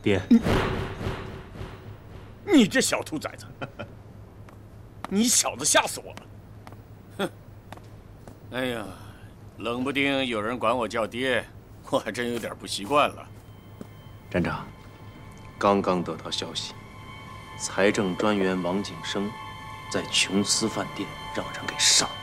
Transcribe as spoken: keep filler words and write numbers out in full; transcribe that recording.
爹， 你这小兔崽子，你小子吓死我了！哼！哎呀，冷不丁有人管我叫爹，我还真有点不习惯了。 站长，刚刚得到消息，财政专员王景生在琼斯饭店让人给杀了。